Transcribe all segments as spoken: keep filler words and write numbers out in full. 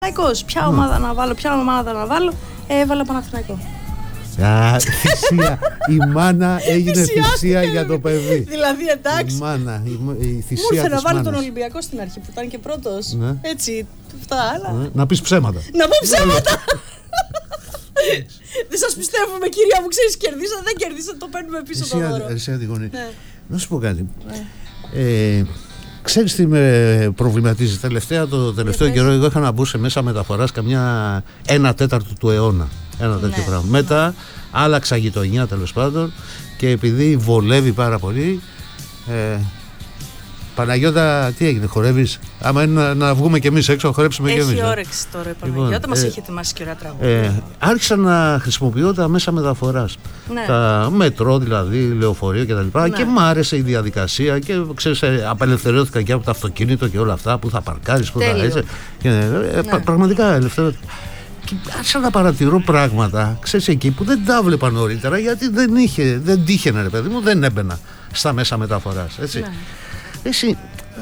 Παναθηναϊκός. Ποια ομάδα να βάλω, ποια ομάδα να βάλω. Έβαλα Παναθηναϊκό. Α, θυσία. Η μάνα έγινε θυσία για το παιδί. Δηλαδή, εντάξει. Η μάνα, η, η θυσία. Μου ήρθε να βάλω μάνας. τον Ολυμπιακό στην αρχή που ήταν και πρώτος. Ναι. Έτσι, αυτά άλλα. Ναι. Να πεις ψέματα. Να πω ψέματα. Δεν σας πιστεύουμε, κυρία μου, ξέρεις, κερδίσατε, δεν κερδίσατε, το παίρνουμε πίσω το δώρο. Εσύ Αντιγόνη, Ναι. να σου πω κάτι. Ναι. Ε, ξέρεις τι με προβληματίζει τελευταία, το τελευταίο Για καιρό? Εγώ είχα να μπω σε μέσα μεταφοράς καμιά ένα τέταρτο του αιώνα. Ένα τέτοιο Ναι. πράγμα. Μετά άλλαξα γειτονιά τέλος πάντων και επειδή βολεύει πάρα πολύ. Ε, Παναγιώτα, τι έγινε, χορεύεις? Άμα είναι να, να βγούμε κι εμείς έξω, να χορέψουμε κι εμείς. Έχει ε. όρεξη τώρα η Λοιπόν, Παναγιώτα, μας ε, έχει ετοιμάσει και ωραία τραγούδια. Ε, άρχισα να χρησιμοποιώ τα μέσα μεταφοράς. Ναι. Τα μετρό δηλαδή, λεωφορείο κτλ. Ναι. Και μ' άρεσε η διαδικασία και ξέρεις, ε, απελευθερώθηκα και από το αυτοκίνητο και όλα αυτά που θα παρκάρεις, που θα Τέλειο. έτσι. Και, ε, Ναι. πρα- πραγματικά ελευθερώθηκα. Και άρχισα να παρατηρώ πράγματα, ξέρεις, εκεί που δεν τα βλέπα νωρίτερα, γιατί δεν είχε, δεν τύχαινε, ρε παιδί μου, δεν έμπαινα στα μέσα μεταφοράς. Έτσι. Ναι. Εσύ,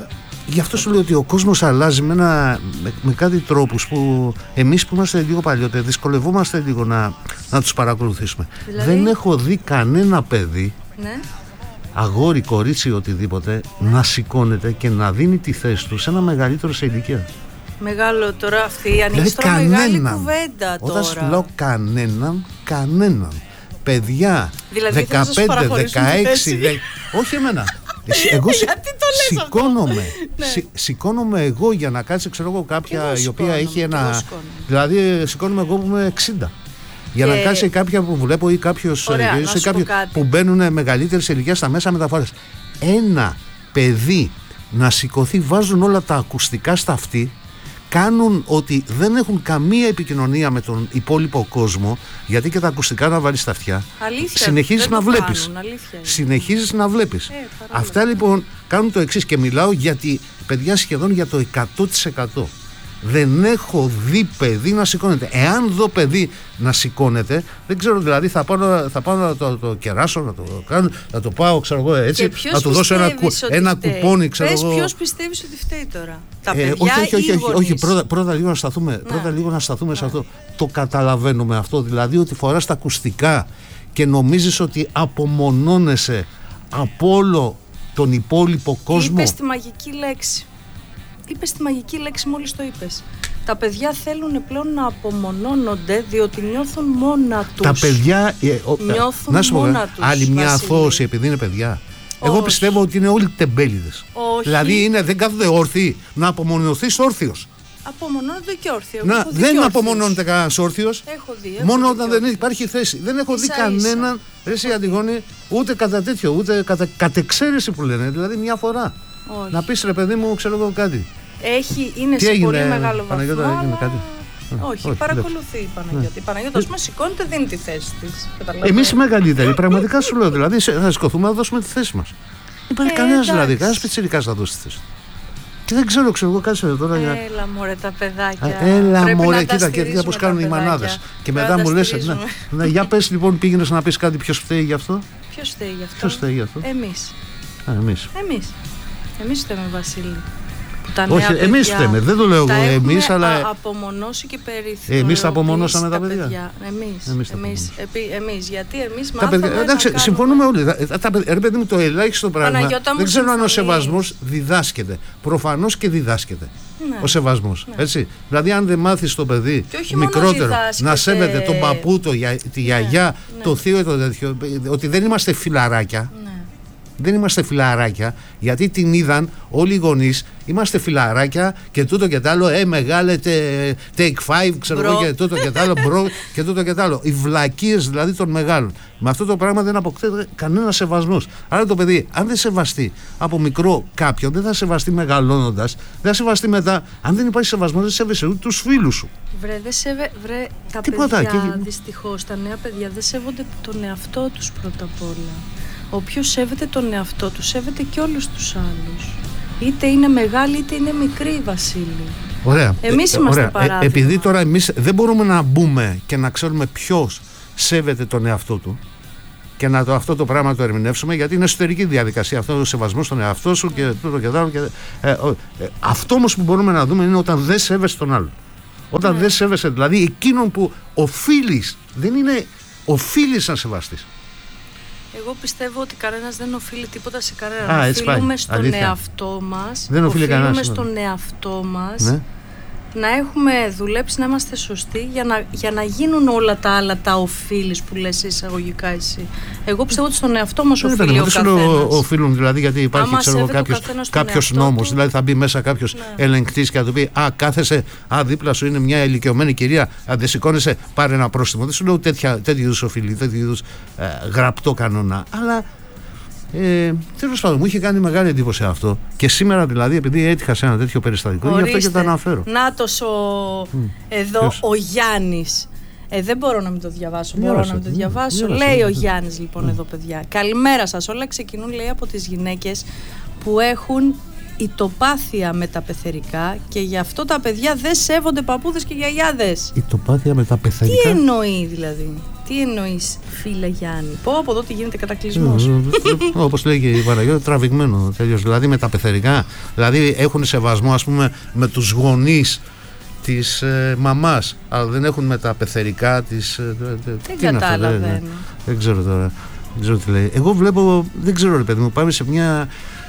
γι' αυτό σου λέω ότι ο κόσμος αλλάζει με, ένα, με, με κάτι τρόπους που εμείς που είμαστε λίγο παλιότεροι δυσκολευόμαστε λίγο να, να τους παρακολουθήσουμε. Δηλαδή? Δεν έχω δει κανένα παιδί, Ναι. αγόρι, κορίτσι, οτιδήποτε, να σηκώνεται και να δίνει τη θέση του σε ένα μεγαλύτερο σε ηλικία. Μεγάλο τώρα αυτή, ανοίξει Δηλαδή τώρα μεγάλη κανέναν. κουβέντα τώρα. Όταν σου λέω κανέναν, κανέναν. Παιδιά, Δηλαδή, θα σας δεκαπέντε, παραχωρήσουν τη δεκαέξι, θέση. δε... όχι εμένα. Εσύ- Εγώ συ- Γιατί το λες αυτό? σηκώνομαι. Ναι. Συ- Σηκώνομαι εγώ για να κάτσει, ξέρω εγώ, κάποια εγώ η οποία σηκώνομαι, έχει κι εγώ ένα. σηκώνομαι. Δηλαδή, σηκώνομαι εγώ που είμαι εξήντα. Για Και- να κάτσει κάποια που βλέπω ή κάποιο Ωραία, να σου πω κάτι. που μπαίνουν μεγαλύτερη σε ηλικία στα μέσα μεταφοράς. Ένα παιδί να σηκωθεί, βάζουν όλα τα ακουστικά στα αυτή, κάνουν ότι δεν έχουν καμία επικοινωνία με τον υπόλοιπο κόσμο, γιατί και τα ακουστικά να βάλεις στα αυτιά. Αλήθεια, Συνεχίζεις δεν να το βλέπεις. κάνουν, αλήθεια είναι. Συνεχίζεις να βλέπεις. Ε, παρόλα Αυτά αυτά. λοιπόν κάνουν το εξής και μιλάω γιατί παιδιά σχεδόν για το εκατό τοις εκατό. Δεν έχω δει παιδί να σηκώνεται. Εάν δω παιδί να σηκώνεται, δεν ξέρω, δηλαδή θα πάω, να- θα πάω να το, το κεράσω, να το κάνω, να το πάω, ξέρω εγώ, έτσι, Και ποιος να του δώσω ένα, πιστεύεις κου- ότι ένα φταίει? κουπόνι, ξέρω Πες εγώ. ποιος πιστεύεις ότι φταίει τώρα? Τα Ε, παιδιά όχι, όχι, ή όχι, οι όχι, όχι, γονείς? πρώτα, πρώτα λίγο να σταθούμε, πρώτα λίγο να σταθούμε σε αυτό. Το καταλαβαίνουμε αυτό, δηλαδή ότι φοράς τα ακουστικά και νομίζεις ότι απομονώνεσαι από όλο τον υπόλοιπο κόσμο. Είπες τη μαγική λέξη. Είπες τη μαγική λέξη μόλις το είπες. Τα παιδιά θέλουν πλέον να απομονώνονται διότι νιώθουν μόνα τους. Τα παιδιά ε, ο, Νιώθουν να σου πω, μόνα ε, τους, άλλη μια Βασίλη. αθώωση επειδή είναι παιδιά. Εγώ Όχι. πιστεύω ότι είναι όλοι τεμπέληδες. Όχι. Δηλαδή είναι, δεν κάθονται όρθιοι. Να απομονωθείς όρθιος. Απομονώνονται και όρθιο. Να, Έχω δει δεν και απομονώνεται κανένας όρθιος. Έχω δει. έχω Μόνο δει όταν και δεν όρθιος. υπάρχει θέση. Δεν έχω δει Ίσα-ίσα. κανέναν, ρε εσύ Αντιγόνη, ούτε κατά τέτοιο, ούτε κατά κατεξαίρεση που λένε. Δηλαδή μια φορά. Όχι. Να πεις ρε παιδί μου, ξέρω εγώ κάτι. Έχει, είναι Τι σε έγινε, πολύ μεγάλο βαθμό. Παναγιώτα, έγινε αλλά- κάτι? Όχι, όχι, παρακολουθεί η Παναγιώτα. Η Παναγιώτα, ας πούμε, σηκώνεται, δίνει τη θέση της. Καταλαβαίνω. Εμείς οι μεγαλύτεροι, πραγματικά σου λέω, δηλαδή σε- θα σηκωθούμε να δώσουμε τη θέση μας. Υπάρχει Ε, κανένας εντάξει. δηλαδή, κανένας πιτσιρικάς να δώσει τη θέση. Και δεν ξέρω, ξέρω εγώ, κάτσε τώρα για. Έλα μωρέ τα παιδάκια. Α, Έλα Πρέπει μωρέ, να τα κοίτα και στηρίζουμε πώς τα κάνουν οι παιδάκια. μανάδες. Και Πρέπει μετά να μου τα λες, ναι, στηρίζουμε. ναι, για πες λοιπόν, πήγαινες να πεις κάτι, ποιος φταίει γι' αυτό. Ποιος φταίει γι' αυτό? Ποιος φταίει γι' αυτό. Εμείς. Α, εμείς. Εμείς. Εμείς φταίμε, Βασίλη. Που τα Όχι, νέα εμείς παιδιά φταίμε, δεν το λέω τα εγώ έχουμε εμείς, αλλά. α- απομονώσει και περιθωριοποιήσει. Εμείς τα απομονώσαμε τα παιδιά. Εμείς. Εμείς τα Εμείς, επί- εμείς. Γιατί εμείς Τα μάθαμε παιδιά, να εντάξει, κάνουμε. συμφωνούμε όλοι. Τα- τα παιδιά- Ρε παιδί μου, το ελάχιστο πράγμα. Παναγιώτα μου, Δεν ξέρω αν ο συμφωνείς. σεβασμός διδάσκεται. Προφανώς και διδάσκεται. Ναι. Ο σεβασμός. Έτσι. Δηλαδή, αν δεν μάθεις το παιδί Και όχι μόνο μικρότερο διδάσκεται. να σέβεται τον παππού, το, για- τη γιαγιά, το θείο, το τέτοιο, ότι δεν είμαστε φιλαράκια. Ναι. Δεν είμαστε φιλαράκια, γιατί την είδαν όλοι οι γονείς. Είμαστε φιλαράκια και τούτο και τ' άλλο. Ε, μεγάλε, τε- take five, ξέρω Μπρο. εγώ, και τούτο και τ' άλλο. Μπρο και τούτο και τ' άλλο. Οι βλακίες δηλαδή των μεγάλων. Με αυτό το πράγμα δεν αποκτέται κανένα σεβασμός. Άρα το παιδί, αν δεν σεβαστεί από μικρό κάποιον, δεν θα σεβαστεί μεγαλώνοντας, δεν θα σεβαστεί μετά. Αν δεν υπάρχει σεβασμός, δεν σέβεσαι ούτε τους φίλους σου. Βρε, δεν σεβε... Βρε, τα Τίποτα, παιδιά, και- δυστυχώς, τα νέα παιδιά δεν σέβονται τον εαυτό τους πρώτα απ' όλα. Όποιος σέβεται τον εαυτό του, σέβεται και όλους τους άλλους. Είτε είναι μεγάλη είτε είναι μικρή, Βασίλη. Ωραία. Εμείς Ε, είμαστε ωραία. παράδειγμα. Ε, επειδή τώρα εμείς δεν μπορούμε να μπούμε και να ξέρουμε ποιος σέβεται τον εαυτό του και να το, αυτό το πράγμα το ερμηνεύσουμε, γιατί είναι εσωτερική διαδικασία αυτό, ο σεβασμός στον εαυτό σου και τούτο και τ' άλλο. Και, ε, ε, ε, αυτό όμως που μπορούμε να δούμε είναι όταν δεν σέβεσαι τον άλλον. Όταν ναι. δεν σέβεσαι, δηλαδή εκείνον που οφείλεις, δεν είναι οφείλεις να σεβαστείς. Εγώ πιστεύω ότι κανένας δεν οφείλει τίποτα σε κανέναν. Α, έτσι οφείλουμε πάει. στον Αλήθεια. εαυτό μας. Δεν οφείλει κανένας. Οφείλουμε στον εαυτό μας. Ναι. Να έχουμε δουλέψει, να είμαστε σωστοί για να, για να γίνουν όλα τα άλλα τα οφείλεις που λες εισαγωγικά εσύ. Εγώ πιστεύω ότι στον εαυτό μας Δεν οφείλει ο καθένας. οφείλουν δηλαδή, γιατί υπάρχει Άμα ξέρω, σέβεται ο κάποιος, καθένας τον κάποιος εαυτό νόμος. του. Δηλαδή θα μπει μέσα κάποιος Ναι. ελεγκτής και θα του πει: Α, κάθεσαι, α, δίπλα σου είναι μια ηλικιωμένη κυρία. Α, δεν σηκώνεσαι, πάρε ένα πρόστιμο. Δεν σου λέω τέτοια, τέτοιου είδους οφείλει, τέτοιου είδους ε, γραπτό κανόνα. Αλλά Ε, τέλος πάντων, μου είχε κάνει μεγάλη εντύπωση αυτό. Και σήμερα δηλαδή, επειδή έτυχα σε ένα τέτοιο περιστατικό, γι' αυτό και το αναφέρω. Νάτος ο... Mm. εδώ Ποιος? Ο Γιάννης. Ε, δεν μπορώ να μην το διαβάσω. Διάβασε, μπορώ να μην το διαβάσω. Διάβασε, λέει διάβασε. Ο Γιάννης λοιπόν mm. εδώ, παιδιά. Καλημέρα σας. Όλα ξεκινούν, λέει, από τις γυναίκες που έχουν ητοπάθεια με τα πεθερικά και γι' αυτό τα παιδιά δεν σέβονται παππούδες και γιαγιάδες. Ητοπάθεια με τα πεθερικά. Τι εννοεί δηλαδή? Τι εννοείς, φίλε Γιάννη? Πω από εδώ τι γίνεται κατακλυσμός. Όπως λέει και η Παναγιώτη, τραβηγμένο τελείως. Δηλαδή με τα πεθερικά. Δηλαδή έχουν σεβασμό, ας πούμε, με τους γονείς της ε, μαμάς, αλλά δεν έχουν με τα πεθερικά της. Ε, δεν καταλαβαίνω. Δεν, δεν ξέρω τώρα. Δεν ξέρω τι λέει. Εγώ βλέπω, δεν ξέρω ρε παιδί μου, πάμε σε μια.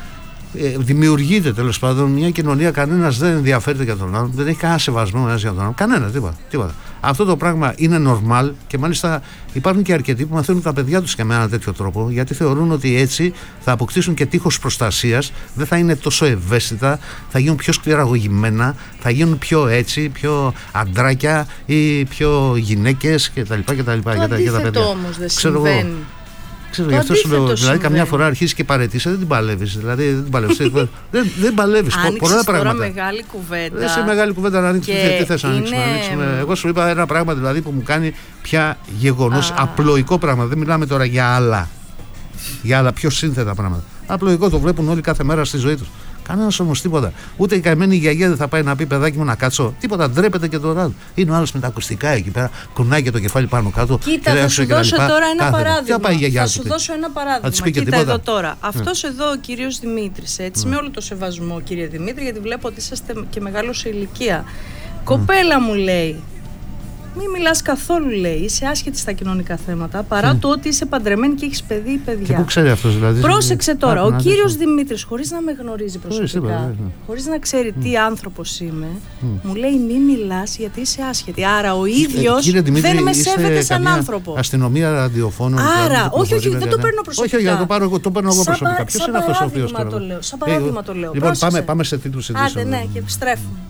Ε, δημιουργείται τέλος πάντων μια κοινωνία, κανένας δεν ενδιαφέρεται για τον άλλον, δεν έχει κανένα σεβασμό ένας για τον άλλον, κανένα, τίποτα, τίποτα. Αυτό το πράγμα είναι normal και μάλιστα υπάρχουν και αρκετοί που μαθαίνουν τα παιδιά τους και με έναν τέτοιο τρόπο, γιατί θεωρούν ότι έτσι θα αποκτήσουν και τείχος προστασίας, δεν θα είναι τόσο ευαίσθητα, θα γίνουν πιο σκληραγωγημένα, θα γίνουν πιο έτσι, πιο αντράκια ή πιο γυναίκες κτλ. Το αντίθετο όμως δεν συμβαίνει. Ξέρω, γι' αυτό σου λέω. Δηλαδή, συμβαίνει. Καμιά φορά αρχίζει και παρετήσει, δεν την παλεύεις. Δηλαδή, δεν την παλεύεις. δεν, δεν παλεύεις. Πολλά πράγματα. Τώρα μεγάλη κουβέντα. Δεν είσαι μεγάλη κουβέντα να ανοίξεις. Τι θες να ανοίξουμε, είναι... ανοίξουμε. Εγώ σου είπα ένα πράγμα δηλαδή που μου κάνει πια γεγονός, απλοϊκό πράγμα. Δεν μιλάμε τώρα για άλλα. Για άλλα πιο σύνθετα πράγματα. Απλοϊκό, το βλέπουν όλοι κάθε μέρα στη ζωή τους. Κανένας όμως τίποτα. Ούτε η καημένη γιαγιά δεν θα πάει να πει παιδάκι μου να κάτσω. Τίποτα, ντρέπεται και το ράδι. Είναι ο άλλος με τα ακουστικά εκεί πέρα, κουνάει και το κεφάλι πάνω κάτω. Κοίτα, θα σου δώσω τώρα ένα Κάθεται. παράδειγμα. Πάει η γιαγιά θα σου δώσω ένα παράδειγμα. Κοίτα εδώ τώρα. Αυτός εδώ ο κύριος Δημήτρης, έτσι, mm. με όλο το σεβασμό, κύριε Δημήτρη, γιατί βλέπω ότι είσαστε και μεγάλο σε ηλικία. Mm. Κοπέλα μου λέει. Μην μιλάς καθόλου, λέει. Είσαι άσχετη στα κοινωνικά θέματα, παρά mm. το ότι είσαι παντρεμένη και έχεις παιδί ή παιδιά. Και πού ξέρει αυτός, δηλαδή. Πρόσεξε τώρα. Ο κύριος Δημήτρης, χωρίς να με γνωρίζει προσωπικά, χωρίς να ξέρει τι άνθρωπος είμαι, μου λέει: Μην μιλάς γιατί είσαι άσχετη. Άρα ο ίδιος δεν με σέβεται σαν άνθρωπο. Αστυνομία ραδιοφώνων. Άρα, όχι, όχι, δεν το παίρνω προσωπικά. Όχι, το πάρω εγώ προσωπικά. Ποιος είναι αυτός ο οποίος. Σαν παράδειγμα το λέω. Λοιπόν, πάμε σε τίτλους ειδήσεων. Άντε, ναι, και επιστρέφουμε.